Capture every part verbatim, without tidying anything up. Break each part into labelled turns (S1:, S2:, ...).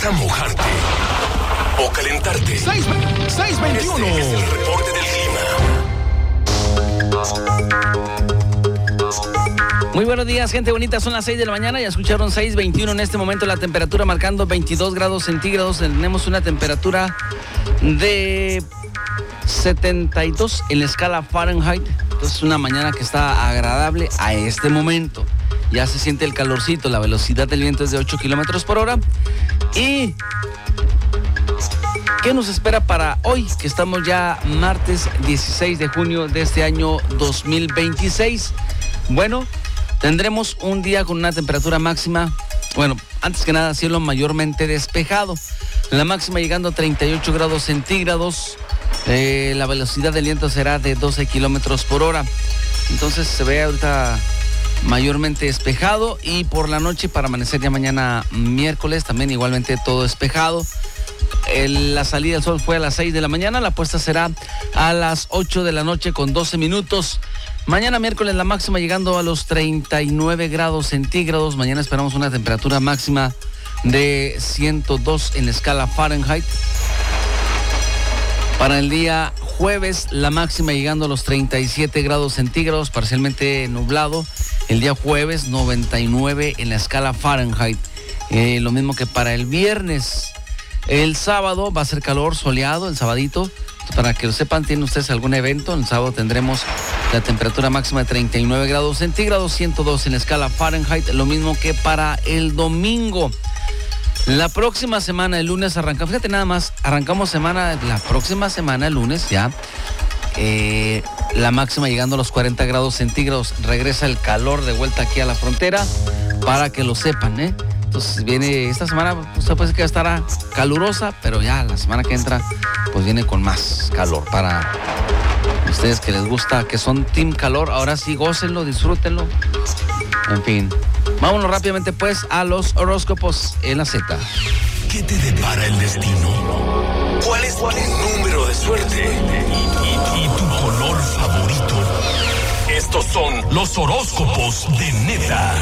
S1: ¿Vas a mojarte o calentarte?
S2: seis veintiuno.
S1: Este es el reporte del clima.
S3: Muy buenos días, gente bonita. Son las seis de la mañana. Ya escucharon seis veintiuno. En este momento la temperatura marcando veintidós grados centígrados. Tenemos una temperatura de setenta y dos en la escala Fahrenheit. Entonces una mañana que está agradable a este momento. Ya se siente el calorcito. La velocidad del viento es de ocho kilómetros por hora. Y ¿qué nos espera para hoy? Que estamos ya martes dieciséis de junio de este año dos mil veintiséis. Bueno, tendremos un día con una temperatura máxima, bueno, antes que nada cielo mayormente despejado. La máxima llegando a treinta y ocho grados centígrados. Eh, la velocidad del viento será de doce kilómetros por hora. Entonces se ve ahorita mayormente despejado, y por la noche para amanecer ya mañana miércoles también igualmente todo despejado. El, la salida del sol fue a las seis de la mañana, la puesta será a las ocho de la noche con doce minutos. Mañana miércoles la máxima llegando a los treinta y nueve grados centígrados. Mañana esperamos una temperatura máxima de ciento dos en la escala Fahrenheit. Para el día jueves la máxima llegando a los treinta y siete grados centígrados, parcialmente nublado. El día jueves noventa y nueve en la escala Fahrenheit. Eh, lo mismo que para el viernes. El sábado va a ser calor, soleado, el sabadito. Para que lo sepan, ¿tienen ustedes algún evento? El sábado tendremos la temperatura máxima de treinta y nueve grados centígrados, ciento dos en la escala Fahrenheit, lo mismo que para el domingo. La próxima semana, el lunes, arrancamos, fíjate nada más, arrancamos semana, la próxima semana, el lunes ya, eh, la máxima llegando a los cuarenta grados centígrados. Regresa el calor de vuelta aquí a la frontera, para que lo sepan, ¿eh? Entonces viene esta semana, pues puede ser que estará calurosa, pero ya la semana que entra, pues viene con más calor. Para ustedes que les gusta, que son team calor, ahora sí, gócenlo, disfrútenlo. En fin, vámonos rápidamente pues a los horóscopos en la Z.
S1: ¿Qué te depara el destino? ¿Cuál es tu número de suerte? ¿Y, y, y tu color favorito? Estos son los horóscopos de Neta.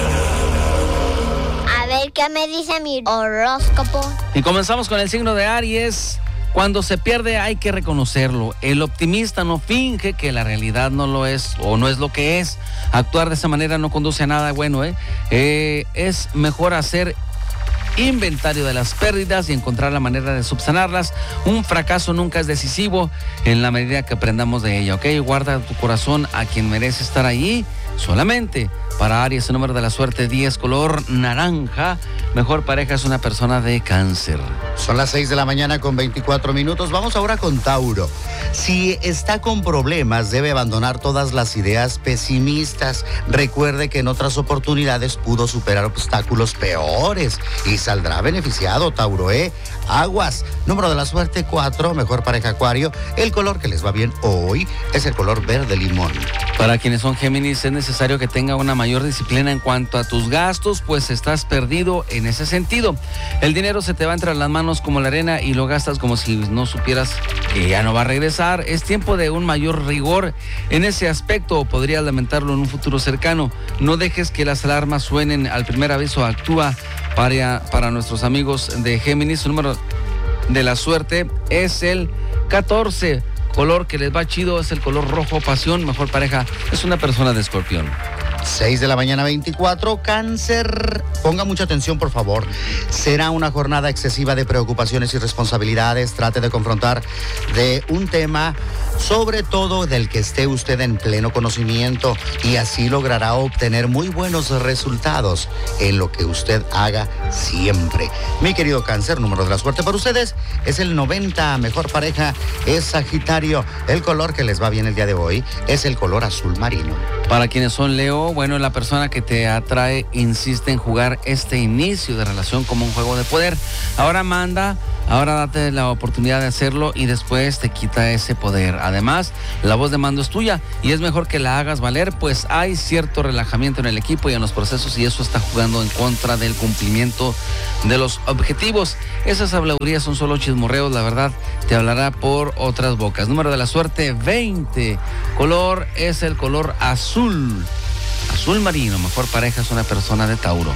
S4: A ver qué me dice mi horóscopo.
S3: Y comenzamos con el signo de Aries. Cuando se pierde hay que reconocerlo. El optimista no finge que la realidad no lo es o no es lo que es. Actuar de esa manera no conduce a nada bueno, ¿eh? Eh, es mejor hacer inventario de las pérdidas y encontrar la manera de subsanarlas. Un fracaso nunca es decisivo en la medida que aprendamos de ella, ¿ok? Guarda tu corazón a quien merece estar ahí solamente. Para Aries, el número de la suerte diez, color naranja. Mejor pareja es una persona de Cáncer.
S5: Son las seis de la mañana con veinticuatro minutos. Vamos ahora con Tauro. Si está con problemas, debe abandonar todas las ideas pesimistas. Recuerde que en otras oportunidades pudo superar obstáculos peores y saldrá beneficiado, Tauro, ¿eh? Aguas. Número de la suerte cuatro, mejor pareja Acuario. El color que les va bien hoy es el color verde limón.
S3: Para quienes son Géminis, es necesario que tenga una mayor disciplina en cuanto a tus gastos, pues estás perdido en ese sentido. El dinero se te va entre las manos como la arena y lo gastas como si no supieras que ya no va a regresar. Es tiempo de un mayor rigor en ese aspecto, o podrías lamentarlo en un futuro cercano. No dejes que las alarmas suenen al primer aviso. Actúa. Para, para nuestros amigos de Géminis, su número de la suerte es el catorce. Color que les va chido es el color rojo, pasión. Mejor pareja es una persona de Escorpión.
S5: seis de la mañana veinticuatro, Cáncer. Ponga mucha atención, por favor. Será una jornada excesiva de preocupaciones y responsabilidades. Trate de confrontar de un tema, sobre todo del que esté usted en pleno conocimiento, y así logrará obtener muy buenos resultados en lo que usted haga siempre. Mi querido Cáncer, número de la suerte para ustedes es el noventa. Mejor pareja es Sagitario. El color que les va bien el día de hoy es el color azul marino.
S3: Para quienes son Leo, bueno, la persona que te atrae insiste en jugar este inicio de relación como un juego de poder. Ahora manda, ahora date la oportunidad de hacerlo y después te quita ese poder. Además, la voz de mando es tuya y es mejor que la hagas valer, pues hay cierto relajamiento en el equipo y en los procesos, y eso está jugando en contra del cumplimiento de los objetivos. Esas habladurías son solo chismorreos, la verdad te hablará por otras bocas. Número de la suerte veinte. Color es el color azul. Azul marino. Mejor pareja es una persona de Tauro.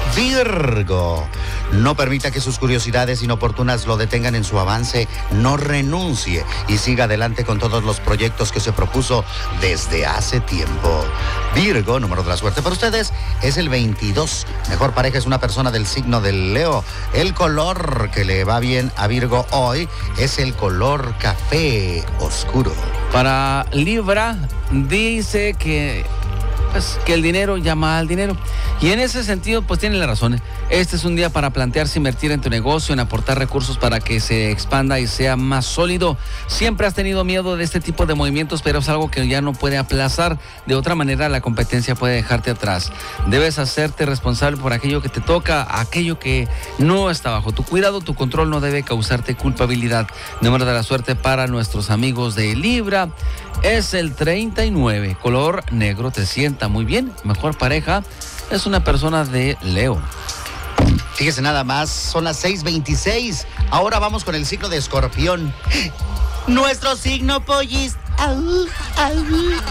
S5: Virgo, no permita que sus curiosidades inoportunas lo detengan en su avance, no renuncie y siga adelante con todos los proyectos que se propuso desde hace tiempo. Virgo, número de la suerte para ustedes es el veintidós. Mejor pareja es una persona del signo del Leo. El color que le va bien a Virgo hoy es el color café oscuro.
S3: Para Libra, dice que, pues, que el dinero llama al dinero. Y en ese sentido, pues tiene la razón. Este es un día para plantearse invertir en tu negocio, en aportar recursos para que se expanda y sea más sólido. Siempre has tenido miedo de este tipo de movimientos, pero es algo que ya no puede aplazar. De otra manera, la competencia puede dejarte atrás. Debes hacerte responsable por aquello que te toca, aquello que no está bajo tu cuidado. Tu control no debe causarte culpabilidad. Número de la suerte para nuestros amigos de Libra es el treinta y nueve. Color negro, te sienta muy bien. Mejor pareja es una persona de Leo.
S5: Fíjese nada más, son las seis veintiséis. Ahora vamos con el signo de Escorpión. Nuestro signo, pollis. Au, au.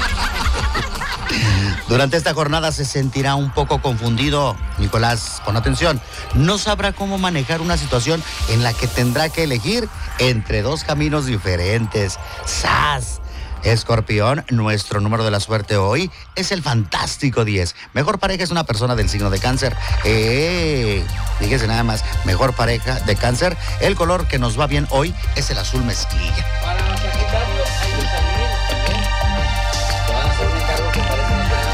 S5: Durante esta jornada se sentirá un poco confundido. Nicolás, pon atención. No sabrá cómo manejar una situación en la que tendrá que elegir entre dos caminos diferentes. ¡Sas! Escorpión, nuestro número de la suerte hoy es el fantástico diez. Mejor pareja es una persona del signo de Cáncer. Eh, fíjese nada más, mejor pareja de Cáncer. El color que nos va bien hoy es el azul mezclilla.
S3: Para los Sagitarios hay que salir también. Te van a hacer un encargo que parece no tener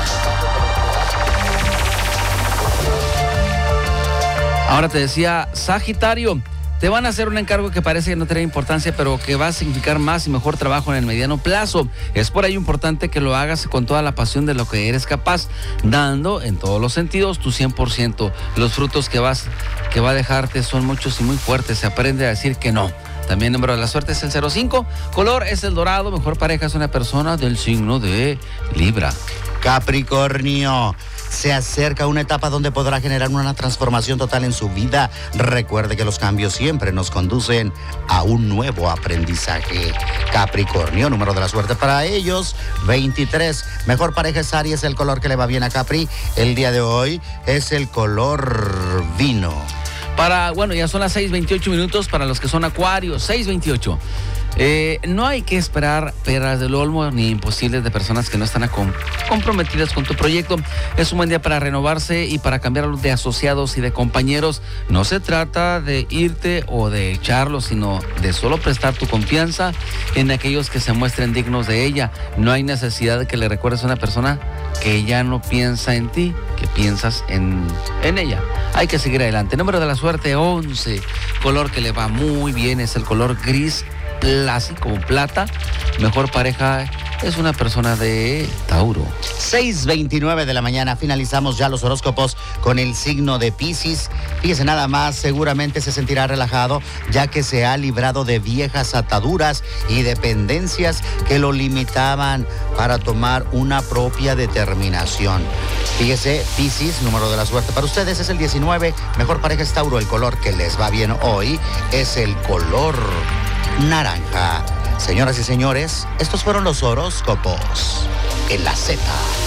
S3: importancia. Ahora te decía, Sagitario, te van a hacer un encargo que parece que no tiene importancia, pero que va a significar más y mejor trabajo en el mediano plazo. Es por ello importante que lo hagas con toda la pasión de lo que eres capaz, dando en todos los sentidos tu cien por ciento. Los frutos que vas, que va a dejarte son muchos y muy fuertes. Se aprende a decir que no. También número de la suerte es el cero cinco. Color es el dorado. Mejor pareja es una persona del signo de Libra.
S5: Capricornio, se acerca una etapa donde podrá generar una transformación total en su vida. Recuerde que los cambios siempre nos conducen a un nuevo aprendizaje. Capricornio, número de la suerte para ellos, veintitrés. Mejor pareja es Aries, el color que le va bien a Capri el día de hoy es el color vino.
S3: Para, bueno, ya son las seis veintiocho minutos para los que son acuarios, seis veintiocho. Eh, no hay que esperar peras del olmo ni imposibles de personas que no están com- comprometidas con tu proyecto. Es un buen día para renovarse y para cambiar de asociados y de compañeros. No se trata de irte o de echarlos, sino de solo prestar tu confianza en aquellos que se muestren dignos de ella. No hay necesidad de que le recuerdes a una persona que ya no piensa en ti, que piensas en, en ella. Hay que seguir adelante. Número de la suerte, once. Color que le va muy bien es el color gris así como plata. Mejor pareja es una persona de Tauro.
S5: seis veintinueve de la mañana, finalizamos ya los horóscopos con el signo de Piscis. Fíjese nada más, seguramente se sentirá relajado ya que se ha librado de viejas ataduras y dependencias que lo limitaban para tomar una propia determinación. Fíjese, Piscis, número de la suerte para ustedes es el diecinueve. Mejor pareja es Tauro, el color que les va bien hoy es el color naranja. Señoras y señores, estos fueron los horóscopos en la Z.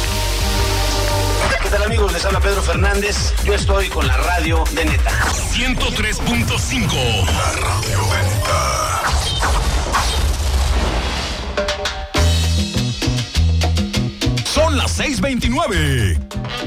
S6: ¿Qué tal, amigos? Les habla Pedro Fernández. Yo estoy con la radio de Neta.
S1: ciento tres punto cinco. La radio de Neta. Son las seis veintinueve.